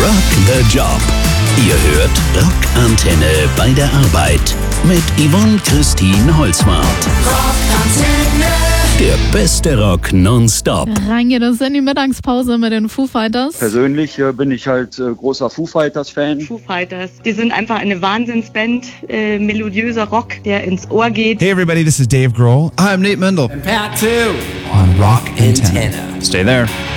Rock the Job. Ihr hört Rockantenne bei der Arbeit mit Yvonne Christine Holzwarth. Rockantenne. Der beste Rock nonstop. Rein geht es in die Mittagspause mit den Foo Fighters. Persönlich bin ich halt großer Foo Fighters-Fan. Foo Fighters, die sind einfach eine Wahnsinnsband, melodiöser Rock, der ins Ohr geht. Hey everybody, this is Dave Grohl. I'm Nate Mendel. And Pat 2 on Rockantenne. Stay there.